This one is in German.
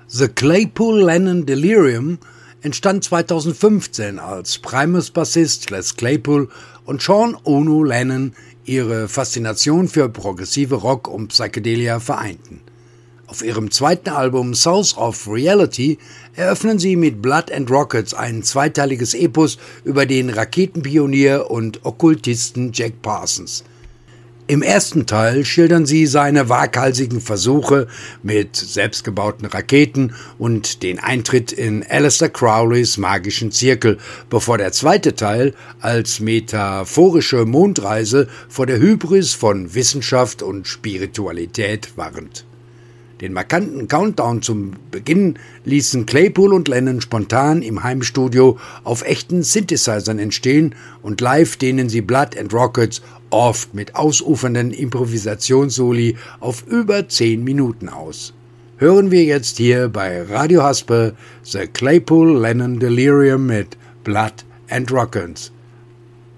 The Claypool-Lennon Delirium entstand 2015, als Primus-Bassist Les Claypool und Sean Ono Lennon ihre Faszination für progressive Rock und Psychedelia vereinten. Auf ihrem zweiten Album South of Reality eröffnen sie mit Blood and Rockets ein zweiteiliges Epos über den Raketenpionier und Okkultisten Jack Parsons. Im ersten Teil schildern sie seine waghalsigen Versuche mit selbstgebauten Raketen und den Eintritt in Aleister Crowleys magischen Zirkel, bevor der zweite Teil als metaphorische Mondreise vor der Hybris von Wissenschaft und Spiritualität warnt. Den markanten Countdown zum Beginn ließen Claypool und Lennon spontan im Heimstudio auf echten Synthesizern entstehen und live dehnen sie Blood and Rockets oft mit ausufernden Improvisationssoli auf über 10 Minuten aus. Hören wir jetzt hier bei Radio Haspe The Claypool-Lennon Delirium mit Blood and Rockets.